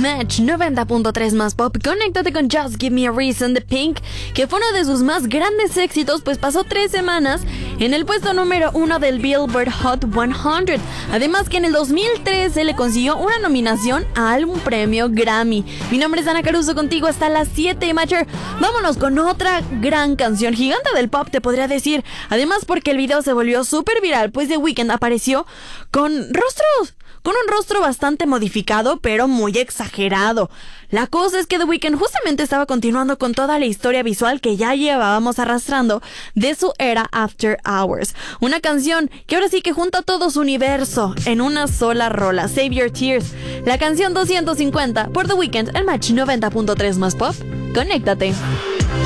Match 90.3 más pop. Conéctate con Just Give Me a Reason de Pink, que fue uno de sus más grandes éxitos, pues pasó 3 semanas en el puesto número 1 del Billboard Hot 100. Además que en el 2013 le consiguió una nominación a algún premio Grammy. Mi nombre es Ana Caruso, contigo hasta las 7, Matcher. Vámonos con otra gran canción, gigante del pop, te podría decir. Además porque el video se volvió súper viral, pues The Weeknd apareció con un rostro bastante modificado, pero muy exagerado. La cosa es que The Weeknd justamente estaba continuando con toda la historia visual que ya llevábamos arrastrando de su era After Hours. Una canción que ahora sí que junta todo su universo en una sola rola, Save Your Tears. La canción 250 por The Weeknd, el Match 90.3 más pop. Conéctate.